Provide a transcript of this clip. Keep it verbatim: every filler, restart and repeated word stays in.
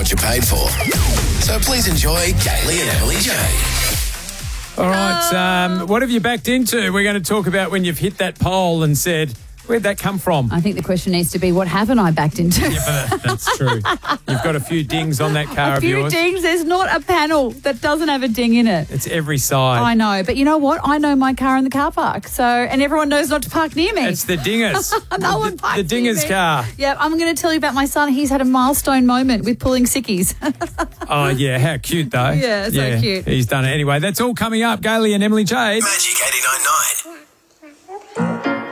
what you paid for. So please enjoy Kaylee and Emily Jade. All right, um, what have you backed into? We're going to talk about when you've hit that pole and said, where'd that come from? I think the question needs to be, what haven't I backed into? Yeah, but that, that's true. You've got a few dings on that car a of few yours. dings. There's not a panel that doesn't have a ding in it. It's every side. I know, but you know what? I know my car in the car park, so and everyone knows not to park near me. It's the dingers. no one the, parks the dinger's near me. car. Yeah, I'm going to tell you about my son. He's had a milestone moment with pulling sickies. Oh, yeah, how cute, though. Yeah, so cute. He's done it. Anyway, that's all coming up. Gailey and Emily Jade. Magic eighty-nine point nine.